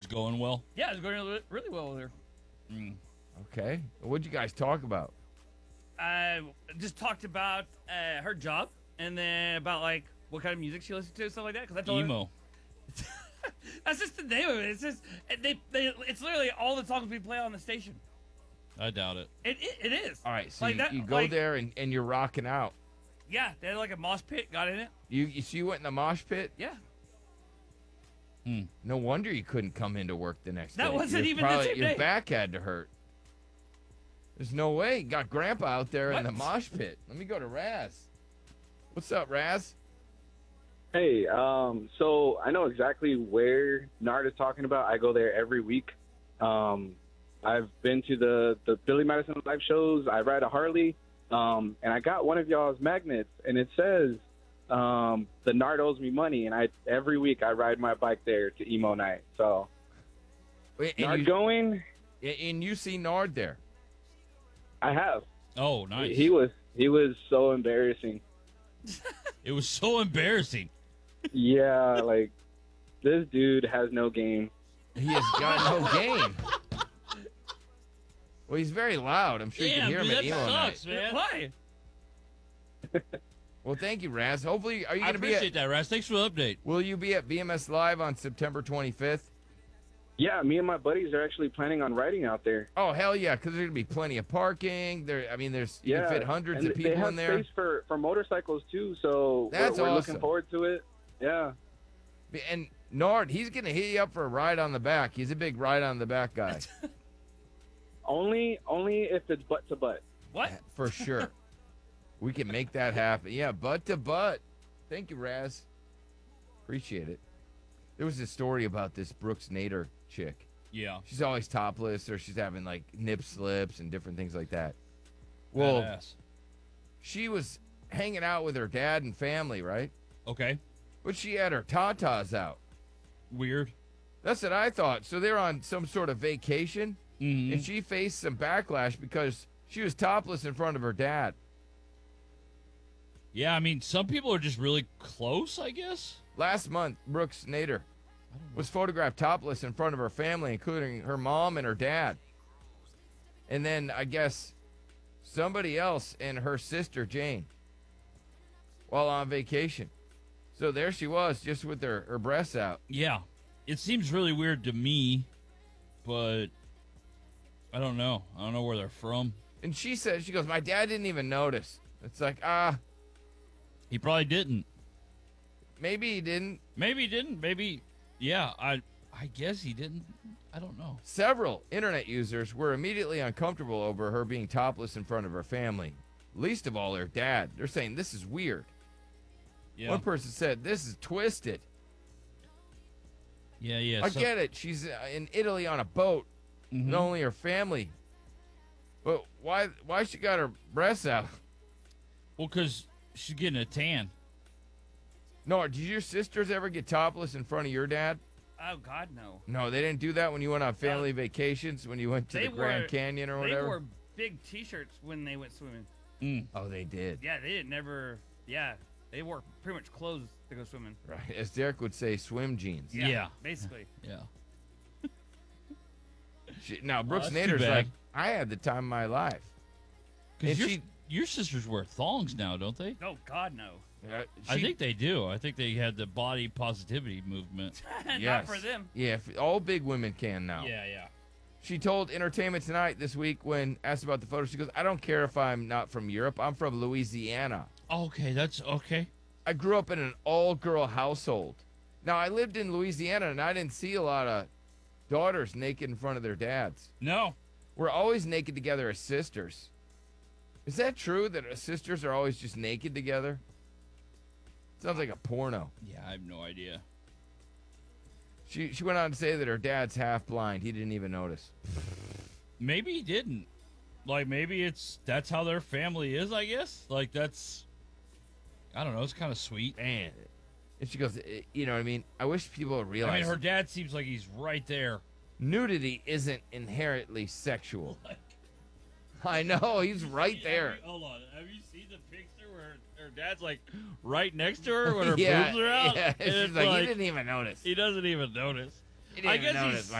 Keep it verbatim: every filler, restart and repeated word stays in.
going well? Yeah, it's going really, really well there. Mm. Okay. What'd you guys talk about? I just talked about uh, her job and then about like what kind of music she listens to and stuff like that. Because I told her Emo. that's just the name of it. It's just they, they it's literally all the songs we play on the station. I doubt it. It it, it is. All right, so Like you, that- you go like- there and, and you're rocking out. Yeah, they had like a mosh pit. Got in it. You, you so you went in the mosh pit? Yeah. No wonder you couldn't come into work the next That day. wasn't You're even the probably, same Your day. back had to hurt. There's no way. You got Grandpa out there in What? the mosh pit. Let me go to Raz. What's up, Raz? Hey, um, so I know exactly where Nard is talking about. I go there every week. Um, I've been to the, the Billy Madison live shows. I ride a Harley, um, and I got one of y'all's magnets, and it says um, the Nard owes me money, and I every week I ride my bike there to emo night. So And Nard you, going, and you see Nard there. I have. Oh, nice. He was he was so embarrassing. It was so embarrassing. Yeah, like this dude has no game. He has got no game. Well, he's very loud. I'm sure you can hear him dude, at that emo sucks, night. man. Why? Well, thank you, Raz. Hopefully, are you I going to be appreciate at, that, Raz. Thanks for the update. will you be at B M S Live on September twenty-fifth? Yeah, me and my buddies are actually planning on riding out there. Oh, hell yeah, because there's going to be plenty of parking. There, I mean, there's you Yeah, can fit hundreds and of they people have in there. space for, for motorcycles too, so That's we're, we're awesome. looking forward to it. Yeah. And Nard, he's going to hit you up for a ride on the back. He's a big ride on the back guy. Only only if it's butt to butt. What? For sure. We can make that happen. Yeah, butt to butt. Thank you, Raz. Appreciate it. There was a story about this Brooks Nader chick. Yeah. She's always topless or she's having like nip slips and different things like that. Well, Badass. she was hanging out with her dad and family, right? Okay. But she had her tatas out. Weird. That's what I thought. So they're on some sort of vacation, Mm-hmm. and she faced some backlash because she was topless in front of her dad. Yeah, I mean, some people are just really close, I guess. Last month, Brooks Nader was photographed topless in front of her family, including her mom and her dad. And then I guess somebody else and her sister Jane while on vacation. So there she was, just with her, her breasts out. Yeah. It seems really weird to me, but I don't know. I don't know where they're from. And she said, she goes, my dad didn't even notice. It's like, ah, He probably didn't. maybe he didn't. Maybe he didn't. Maybe, yeah, I I guess he didn't. I don't know. Several internet users were immediately uncomfortable over her being topless in front of her family. Least of all her dad. They're saying this is weird. Yeah. One person said this is twisted. Yeah, yeah. I so- get it. She's uh, in Italy on a boat, Mhm. and only her family. But why? Why she got her breasts out? Well, because she's getting a tan. No, did your sisters ever get topless in front of your dad? Oh God, no. No, they didn't do that when you went on family vacations, when you went to They the Grand wore- Canyon or They whatever. wore big T-shirts when they went swimming. Mm. Oh, they did. Yeah, they didn't never. Yeah, they wore pretty much clothes to go swimming. Right. As Derek would say, swim jeans. Yeah, Yeah. basically. Yeah. She, now, Brooks that's too Nader's bad. like, I had the time of my life. Because And your, she- your sisters wear thongs now, don't they? Oh God, no. Uh, I she- think they do. I think they had the body positivity movement. Not yes. for them. Yeah, if- all big women can now. Yeah, yeah. She told Entertainment Tonight this week when asked about the photo, she goes, I don't care if I'm not from Europe. I'm from Louisiana. Okay, that's okay. I grew up in an all-girl household. Now, I lived in Louisiana, and I didn't see a lot of daughters naked in front of their dads. No. We're always naked together as sisters. Is that true that uh, sisters are always just naked together? Sounds like a porno. Yeah, I have no idea. She she went on to say that her dad's half blind. He didn't even notice. Maybe he didn't. Like, maybe it's that's how their family is, I guess. Like, that's, I don't know. It's kind of sweet. Man. And she goes, eh, you know what I mean? I wish people would I realize mean, her dad seems like he's right there. nudity isn't inherently sexual. I know, he's right there. Hold on. Have you seen the picture where her, her dad's like right next to her when her yeah, boobs are out? yeah. And She's it's like, like, he didn't even notice. he doesn't even notice. He didn't I even guess notice. he's